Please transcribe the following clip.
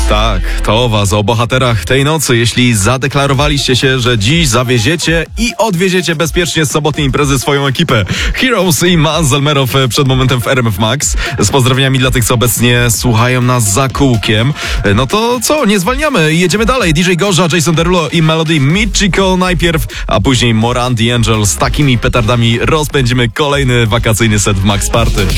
Tak, to o was, o bohaterach tej nocy. Jeśli zadeklarowaliście się, że dziś zawieziecie i odwieziecie bezpiecznie z sobotniej imprezy swoją ekipę. Heroes i Maz Zelmerow przed momentem w RMF Max. Z pozdrowieniami dla tych, co obecnie słuchają nas za kółkiem. No to co, nie zwalniamy i jedziemy dalej. DJ Gorza, Jason Derulo i Melody Michiko najpierw, a później Moran The Angel. Z takimi petardami rozpędzimy kolejny wakacyjny set w Max Party.